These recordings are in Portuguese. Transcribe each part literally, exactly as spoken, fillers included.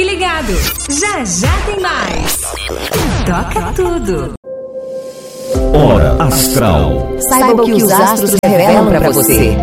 ligado. Já já tem mais. Toca tudo. Hora Astral. Saiba o que os astros revelam pra você.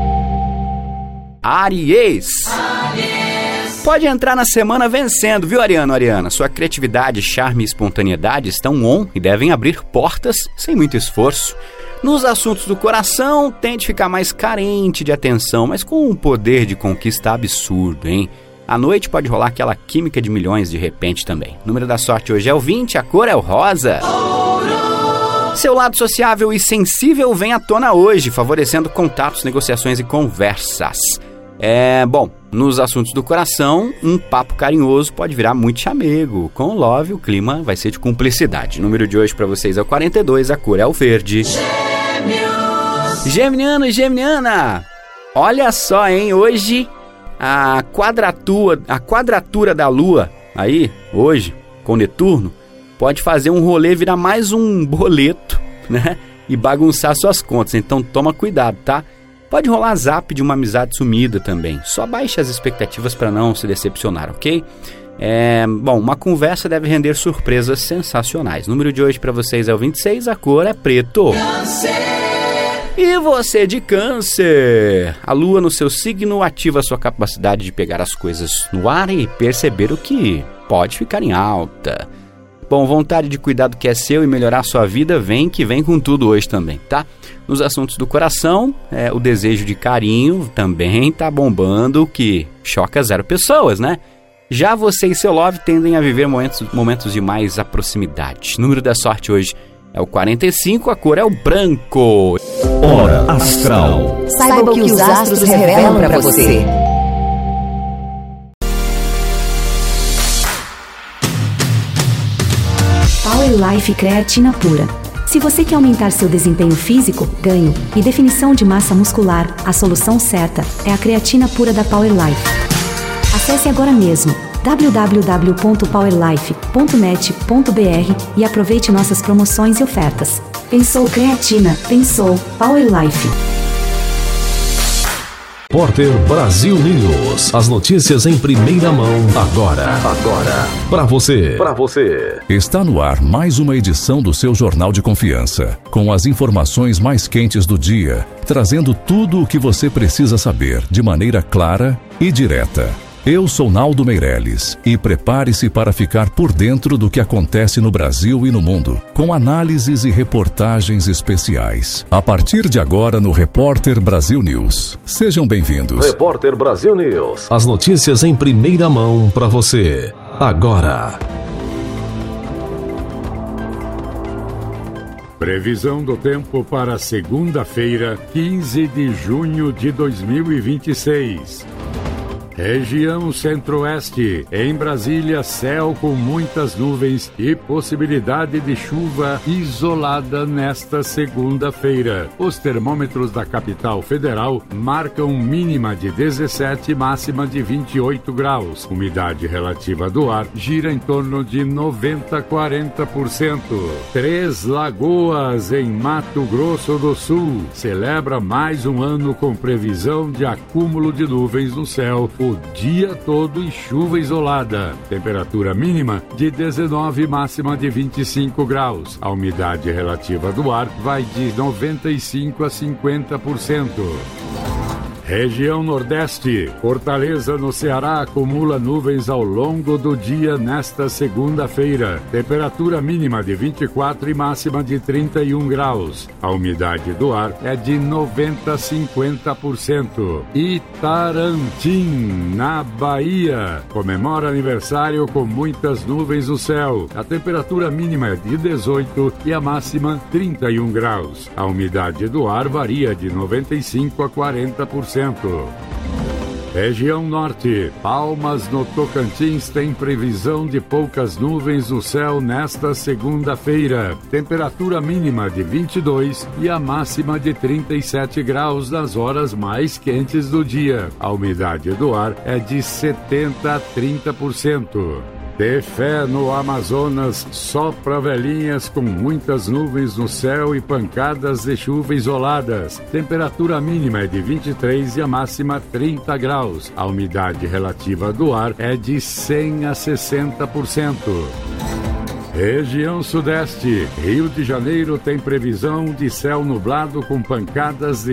Áries. Pode entrar na semana vencendo, viu, Ariano, Ariana? Sua criatividade, charme e espontaneidade estão on e devem abrir portas sem muito esforço. Nos assuntos do coração, tende a ficar mais carente de atenção, mas com um poder de conquista absurdo, hein? À noite pode rolar aquela química de milhões de repente também. O número da sorte hoje é o vinte, a cor é o rosa. Seu lado sociável e sensível vem à tona hoje, favorecendo contatos, negociações e conversas. É, bom, nos assuntos do coração, um papo carinhoso pode virar muito chamego. Com o Love, o clima vai ser de cumplicidade. O número de hoje para vocês é o quarenta e dois, a cor é o verde. Gêmeos! Geminiano e Geminiana! Olha só, hein, hoje a quadratura, a quadratura da Lua, aí, hoje, com Netuno, pode fazer um rolê virar mais um boleto, né? E bagunçar suas contas, então toma cuidado, tá? Pode rolar zap de uma amizade sumida também. Só baixe as expectativas para não se decepcionar, ok? É, bom, uma conversa deve render surpresas sensacionais. O número de hoje para vocês é o vinte e seis, a cor é preto. Câncer! E você de Câncer? A Lua no seu signo ativa a sua capacidade de pegar as coisas no ar e perceber o que pode ficar em alta. Bom, vontade de cuidar do que é seu e melhorar a sua vida vem que vem com tudo hoje também, tá? Nos assuntos do coração, é, o desejo de carinho também tá bombando, que choca zero pessoas, né? Já você e seu love tendem a viver momentos, momentos de mais a proximidade. O número da sorte hoje é o quarenta e cinco, a cor é o branco. Hora Astral. Saiba o que os astros revelam pra você. Power Life Creatina Pura. Se você quer aumentar seu desempenho físico, ganho e definição de massa muscular, a solução certa é a creatina pura da Power Life. Acesse agora mesmo w w w ponto power life ponto net ponto b r e aproveite nossas promoções e ofertas. Pensou creatina, pensou Power Life. Repórter Brasil News. As notícias em primeira mão, agora. Agora. Pra você. Pra você. Está no ar mais uma edição do seu Jornal de Confiança. Com as informações mais quentes do dia. Trazendo tudo o que você precisa saber de maneira clara e direta. Eu sou Naldo Meirelles e prepare-se para ficar por dentro do que acontece no Brasil e no mundo, com análises e reportagens especiais. A partir de agora no Repórter Brasil News. Sejam bem-vindos. Repórter Brasil News. As notícias em primeira mão para você. Agora. Previsão do tempo para segunda-feira, quinze de junho de dois mil e vinte e seis. Região Centro-Oeste. Em Brasília, céu com muitas nuvens e possibilidade de chuva isolada nesta segunda-feira. Os termômetros da capital federal marcam mínima de dezessete e máxima de vinte e oito graus. Umidade relativa do ar gira em torno de noventa a quarenta por cento. Três Lagoas, em Mato Grosso do Sul, celebra mais um ano com previsão de acúmulo de nuvens no céu o dia todo e chuva isolada. Temperatura mínima de dezenove, máxima de vinte e cinco graus. A umidade relativa do ar vai de noventa e cinco a cinquenta por cento. Região Nordeste. Fortaleza, no Ceará, acumula nuvens ao longo do dia nesta segunda-feira. Temperatura mínima de vinte e quatro e máxima de trinta e um graus. A umidade do ar é de noventa a cinquenta por cento. Itarantim, na Bahia, comemora aniversário com muitas nuvens no céu. A temperatura mínima é de dezoito e a máxima trinta e um graus. A umidade do ar varia de noventa e cinco a quarenta por cento. Região Norte. Palmas, no Tocantins, tem previsão de poucas nuvens no céu nesta segunda-feira. Temperatura mínima de vinte e dois e a máxima de trinta e sete graus nas horas mais quentes do dia. A umidade do ar é de setenta a trinta por cento. Ter fé no Amazonas, só para velhinhas com muitas nuvens no céu e pancadas de chuva isoladas. Temperatura mínima é de vinte e três e a máxima trinta graus. A umidade relativa do ar é de cem a sessenta por cento. Região Sudeste. Rio de Janeiro tem previsão de céu nublado com pancadas de